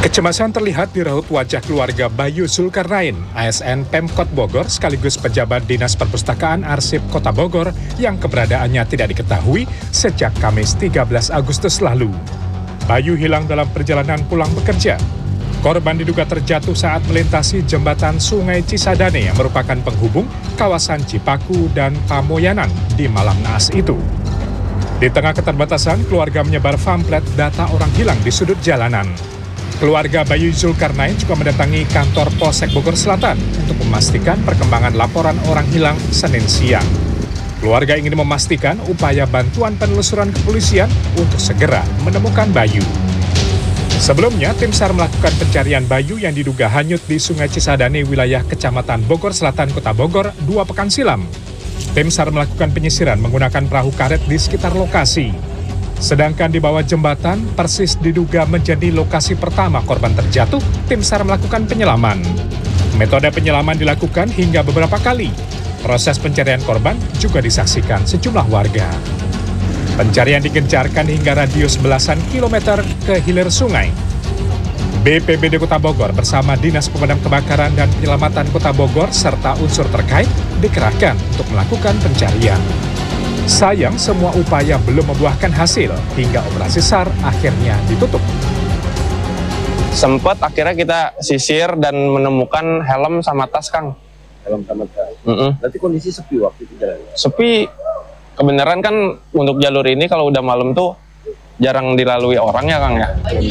Kecemasan terlihat di raut wajah keluarga Bayu Zulkarnain, ASN Pemkot Bogor sekaligus pejabat Dinas Perpustakaan Arsip Kota Bogor yang keberadaannya tidak diketahui sejak Kamis 13 Agustus lalu. Bayu hilang dalam perjalanan pulang bekerja. Korban diduga terjatuh saat melintasi jembatan Sungai Cisadane yang merupakan penghubung kawasan Cipaku dan Pamoyanan di Malang Naas itu. Di tengah keterbatasan, keluarga menyebar pamflet data orang hilang di sudut jalanan. Keluarga Bayu Zulkarnain juga mendatangi kantor Polsek Bogor Selatan untuk memastikan perkembangan laporan orang hilang Senin siang. Keluarga ingin memastikan upaya bantuan penelusuran kepolisian untuk segera menemukan Bayu. Sebelumnya, tim SAR melakukan pencarian Bayu yang diduga hanyut di Sungai Cisadane, wilayah Kecamatan Bogor Selatan, Kota Bogor, 2 pekan silam. Tim SAR melakukan penyisiran menggunakan perahu karet di sekitar lokasi. Sedangkan di bawah jembatan, persis diduga menjadi lokasi pertama korban terjatuh, tim SAR melakukan penyelaman. Metode penyelaman dilakukan hingga beberapa kali. Proses pencarian korban juga disaksikan sejumlah warga. Pencarian digencarkan hingga radius belasan kilometer ke hilir sungai. BPBD Kota Bogor bersama Dinas Pemadam Kebakaran dan Penyelamatan Kota Bogor serta unsur terkait dikerahkan untuk melakukan pencarian. Sayang, semua upaya belum membuahkan hasil hingga operasi SAR akhirnya ditutup. Sempat akhirnya kita sisir dan menemukan helm sama tas, Kang. Helm sama tas. Berarti kondisi sepi waktu itu jalan? Sepi. Kebenaran kan untuk jalur ini kalau udah malam tuh jarang dilalui orang ya, Kang ya.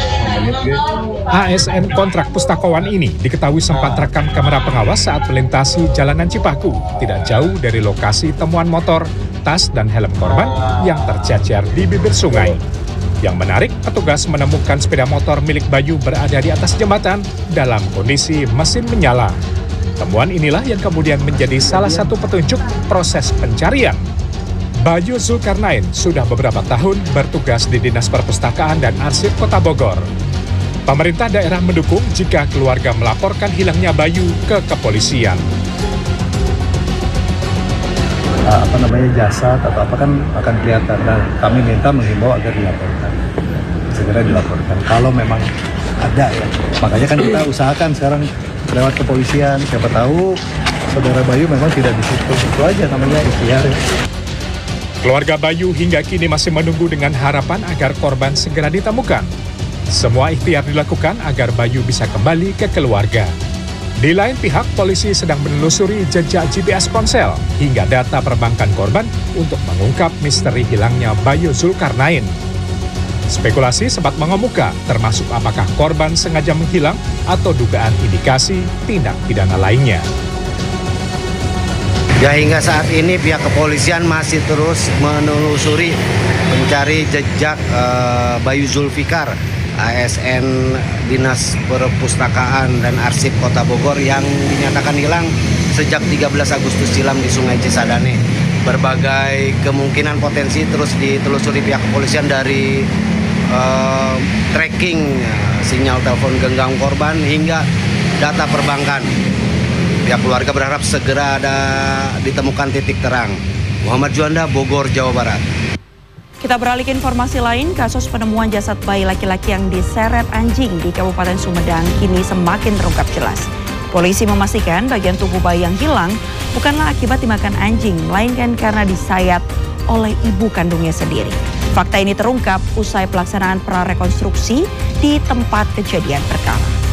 ASN kontrak pustakawan ini diketahui sempat rekam kamera pengawas saat melintasi jalanan Cipaku, tidak jauh dari lokasi temuan motor, tas, dan helm korban yang tercecer di bibir sungai. Yang menarik, petugas menemukan sepeda motor milik Bayu berada di atas jembatan dalam kondisi mesin menyala. Temuan inilah yang kemudian menjadi salah satu petunjuk proses pencarian. Bayu Zulkarnain sudah beberapa tahun bertugas di Dinas Perpustakaan dan Arsip Kota Bogor. Pemerintah daerah mendukung jika keluarga melaporkan hilangnya Bayu ke kepolisian. Jasad atau apa kan akan kelihatan. Dan kami minta menghimbau agar dilaporkan, segera dilaporkan. Kalau memang ada ya, makanya kan kita usahakan sekarang lewat kepolisian. Siapa tahu saudara Bayu memang tidak di situ. Itu aja namanya ikhtiar. Keluarga Bayu hingga kini masih menunggu dengan harapan agar korban segera ditemukan. Semua ikhtiar dilakukan agar Bayu bisa kembali ke keluarga. Di lain pihak, polisi sedang menelusuri jejak GPS ponsel hingga data perbankan korban untuk mengungkap misteri hilangnya Bayu Zulkarnain. Spekulasi sempat mengemuka, termasuk apakah korban sengaja menghilang atau dugaan indikasi tindak pidana lainnya. Ya, hingga saat ini pihak kepolisian masih terus menelusuri mencari jejak Bayu Zulfikar, ASN Dinas Perpustakaan dan Arsip Kota Bogor yang dinyatakan hilang sejak 13 Agustus silam di Sungai Cisadane. Berbagai kemungkinan potensi terus ditelusuri pihak kepolisian dari tracking sinyal telepon genggam korban hingga data perbankan. Pihak keluarga berharap segera ditemukan titik terang. Muhammad Juanda, Bogor, Jawa Barat. Kita beralih ke informasi lain, kasus penemuan jasad bayi laki-laki yang diseret anjing di Kabupaten Sumedang kini semakin terungkap jelas. Polisi memastikan bagian tubuh bayi yang hilang bukanlah akibat dimakan anjing, melainkan karena disayat oleh ibu kandungnya sendiri. Fakta ini terungkap usai pelaksanaan prarekonstruksi di tempat kejadian perkara.